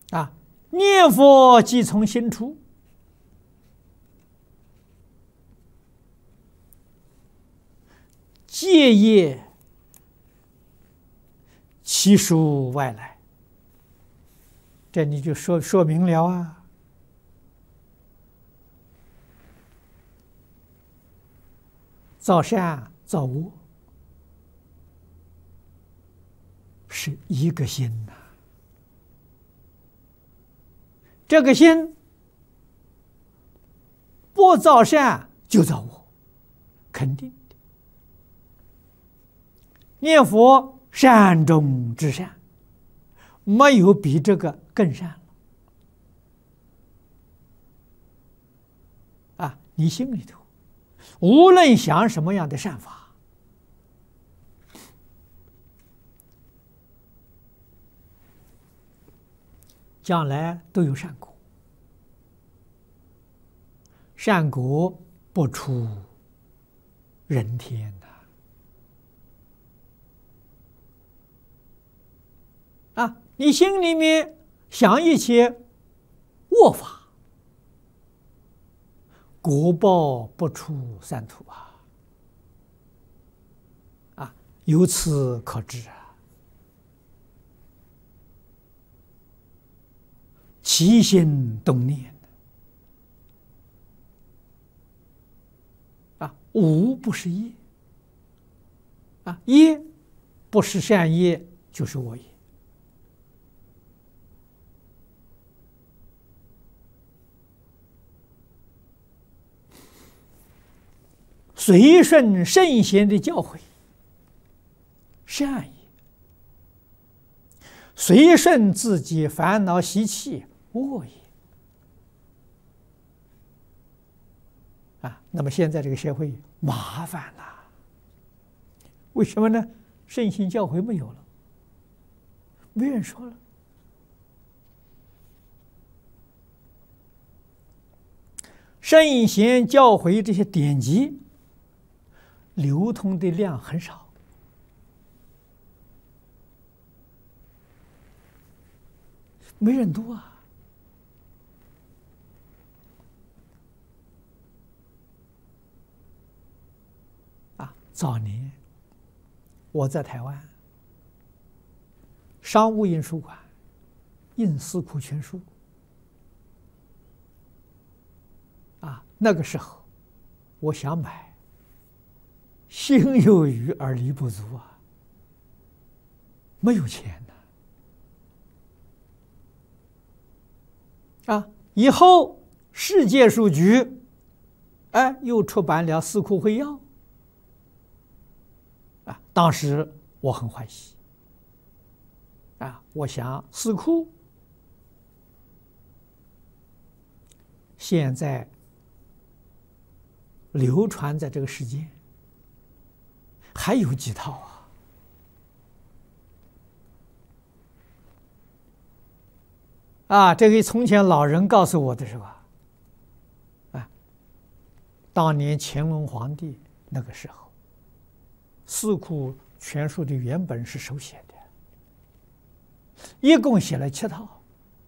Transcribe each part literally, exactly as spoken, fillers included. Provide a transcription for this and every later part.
啊，念佛即从心出，戒业其属外来。这你就说说明了啊。造善造恶是一个心呐、啊，这个心不造善就造恶，肯定的。念佛善中之善，没有比这个更善了啊！你心里头无论想什么样的善法，将来都有善果。善果不出人天呐！啊，你心里面想一些恶法，果报不出三途啊！啊，由此可知啊，起心动念啊，无不是业啊，业不是善业就是恶业。随顺圣贤的教诲，善也；随顺自己烦恼习气，恶也。啊，那么现在这个社会麻烦了，为什么呢？圣贤教诲没有了，没人说了。圣贤教诲这些典籍流通的量很少，没人读啊！啊，早年我在台湾商务印书馆印《四库全书》啊，那个时候我想买，心有余而力不足啊，没有钱呐！啊，以后世界书局，哎，又出版了《四库会要》啊，当时我很欢喜啊，我想四库现在流传在这个世界还有几套啊？啊，这个从前老人告诉我的是吧？啊，当年乾隆皇帝那个时候，《四库全书》的原本是手写的，一共写了七套。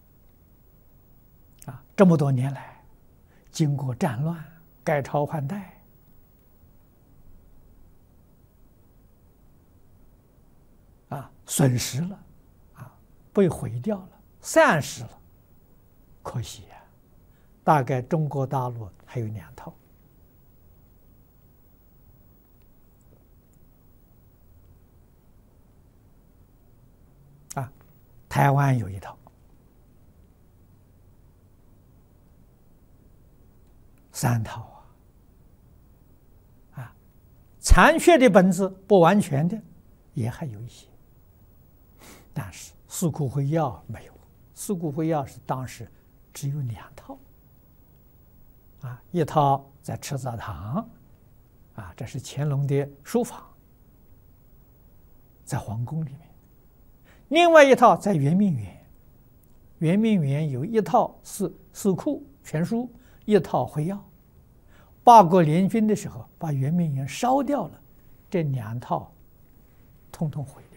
啊，这么多年来，经过战乱、改朝换代。啊，损失了，啊，被毁掉了，散失了，可惜呀、啊！大概中国大陆还有两套，啊，台湾有一套，三套啊，啊，残缺的本子不完全的也还有一些。但是《四库会要》没有，《四库会要》是当时只有两套，啊，一套在赤藻堂，啊，这是乾隆的书房，在皇宫里面；另外一套在圆明园，圆明园有一套四四库全书，一套会要。八国联军的时候，把圆明园烧掉了，这两套通通毁。